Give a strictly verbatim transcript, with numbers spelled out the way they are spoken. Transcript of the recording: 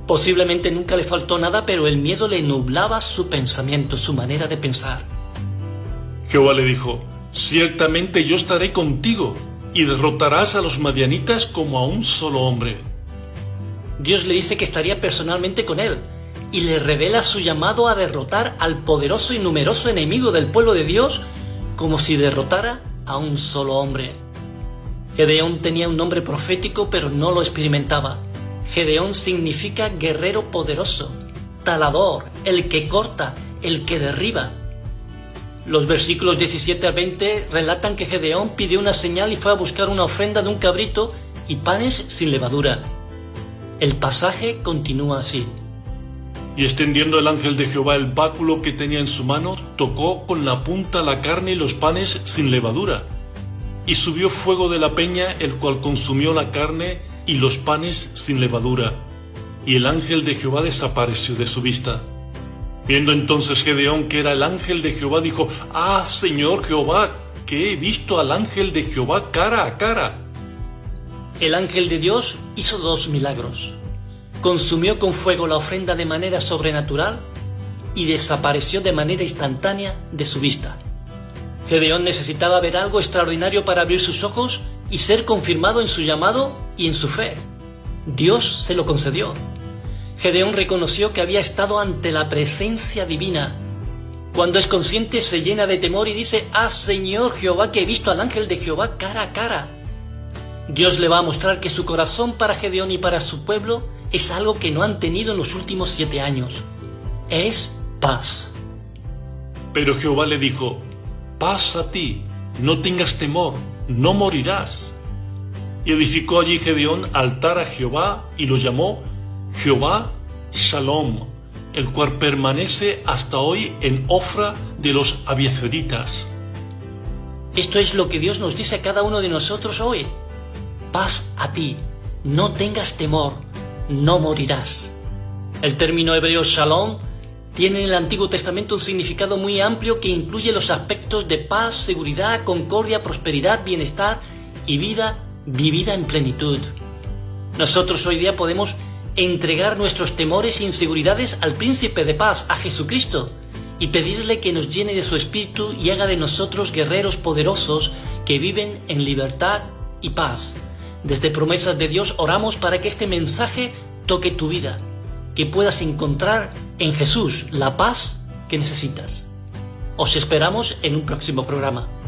Posiblemente nunca le faltó nada, pero el miedo le nublaba su pensamiento, su manera de pensar. Jehová le dijo: ciertamente yo estaré contigo, y derrotarás a los madianitas como a un solo hombre. Dios le dice que estaría personalmente con él, y le revela su llamado a derrotar al poderoso y numeroso enemigo del pueblo de Dios, como si derrotara a un solo hombre. Gedeón tenía un nombre profético, pero no lo experimentaba. Gedeón significa guerrero poderoso, talador, el que corta, el que derriba. Los versículos diecisiete a veinte relatan que Gedeón pidió una señal y fue a buscar una ofrenda de un cabrito y panes sin levadura. El pasaje continúa así. Y extendiendo el ángel de Jehová el báculo que tenía en su mano, tocó con la punta la carne y los panes sin levadura. Y subió fuego de la peña, el cual consumió la carne y los panes sin levadura. Y el ángel de Jehová desapareció de su vista. Viendo entonces Gedeón que era el ángel de Jehová, dijo: ¡Ah, Señor Jehová, que he visto al ángel de Jehová cara a cara! El ángel de Dios hizo dos milagros. Consumió con fuego la ofrenda de manera sobrenatural y desapareció de manera instantánea de su vista. Gedeón necesitaba ver algo extraordinario para abrir sus ojos y ser confirmado en su llamado y en su fe. Dios se lo concedió. Gedeón reconoció que había estado ante la presencia divina. Cuando es consciente se llena de temor y dice: ¡Ah, Señor Jehová, que he visto al ángel de Jehová cara a cara! Dios le va a mostrar que su corazón para Gedeón y para su pueblo es algo que no han tenido en los últimos siete años. Es paz. Pero Jehová le dijo: paz a ti, no tengas temor, no morirás. Y edificó allí Gedeón altar a Jehová y lo llamó Jehová Shalom, el cual permanece hasta hoy en Ofra de los abiezeritas. Esto es lo que Dios nos dice a cada uno de nosotros hoy. Paz a ti, no tengas temor, no morirás. El término hebreo Shalom tiene en el Antiguo Testamento un significado muy amplio que incluye los aspectos de paz, seguridad, concordia, prosperidad, bienestar y vida vivida en plenitud. Nosotros hoy día podemos entregar nuestros temores e inseguridades al Príncipe de Paz, a Jesucristo, y pedirle que nos llene de su Espíritu y haga de nosotros guerreros poderosos que viven en libertad y paz. Desde Promesas de Dios oramos para que este mensaje toque tu vida, que puedas encontrar en Jesús la paz que necesitas. Os esperamos en un próximo programa.